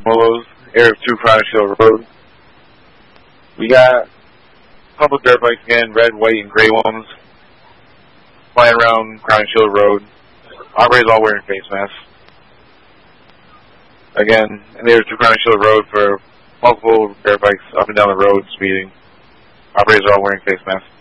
Molos, area of 2 Crown Shield Road. We got public dirt bikes again, red, white, and gray ones, flying around Crown Shield Road. Operators all wearing face masks. Again, in the area of 2 Crown Shield Road for multiple dirt bikes up and down the road speeding. Operators are all wearing face masks.